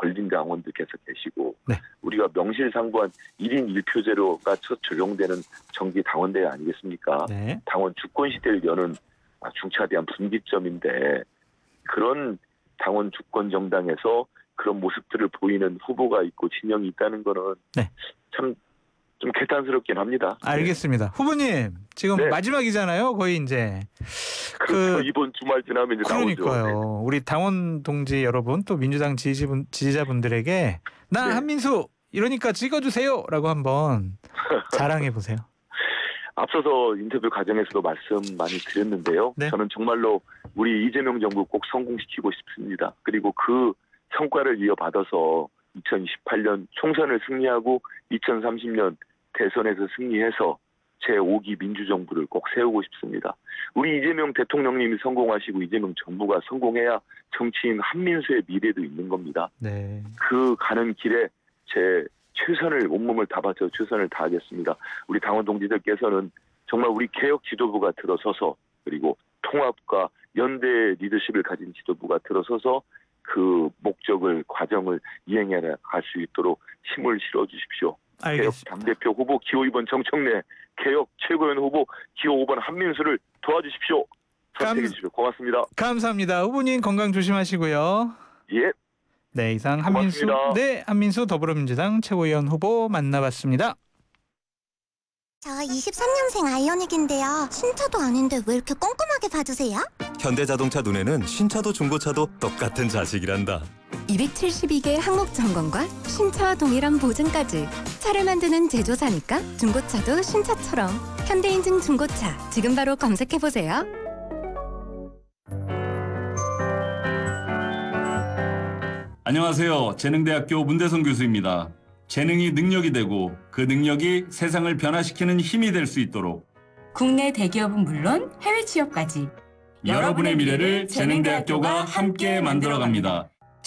걸린 당원들께서 계시고 네. 우리가 명실상부한 1인 1표제로가 첫 적용되는 정기 당원대회 아니겠습니까? 네. 당원 주권 시대를 여는 중차대한 분기점인데 그런 당원 주권 정당에서 그런 모습들을 보이는 후보가 있고 진영이 있다는 거는 네. 참 좀 개탄스럽긴 합니다. 알겠습니다. 후보님 지금 네. 마지막이잖아요. 거의 이제. 그렇죠. 이번 주말 지나면 이제 그러니까요. 나오죠. 우리 당원 동지 여러분 또 민주당 지지자분들에게 나 네. 한민수 이러니까 찍어주세요라고 한번 자랑해 보세요. 앞서서 인터뷰 과정에서도 말씀 많이 드렸는데요. 네. 저는 정말로 우리 이재명 정부 꼭 성공시키고 싶습니다. 그리고 그 성과를 이어받아서 2028년 총선을 승리하고 2030년 대선에서 승리해서 제5기 민주정부를 꼭 세우고 싶습니다. 우리 이재명 대통령님이 성공하시고 이재명 정부가 성공해야 정치인 한민수의 미래도 있는 겁니다. 네. 그 가는 길에 제 최선을 온몸을 다 바쳐 최선을 다하겠습니다. 우리 당원 동지들께서는 정말 우리 개혁 지도부가 들어서서 그리고 통합과 연대 리더십을 가진 지도부가 들어서서 그 목적을 과정을 이행해 갈 수 있도록 힘을 실어 주십시오. 알겠습니다. 개혁 당대표 후보 기호 2번 정청래, 개혁 최고위원 후보 기호 5번 한민수를 도와주십시오. 선택해 주십시오. 고맙습니다. 감사합니다. 후보님 건강 조심하시고요. 예. 네, 이상 한민수, 고맙습니다. 네, 한민수 더불어민주당 최고위원 후보 만나봤습니다. 저 23년생 아이오닉인데요. 신차도 아닌데 왜 이렇게 꼼꼼하게 봐주세요? 현대자동차 눈에는 신차도 중고차도 똑같은 자식이란다. 272개 항목 점검과 신차와 동일한 보증까지. 차를 만드는 제조사니까 중고차도 신차처럼. 현대인증 중고차 지금 바로 검색해보세요. 안녕하세요. 재능대학교 문대성 교수입니다. 재능이 능력이 되고 그 능력이 세상을 변화시키는 힘이 될 수 있도록 국내 대기업은 물론 해외 취업까지 여러분의 미래를 재능대학교가 함께 만들어갑니다.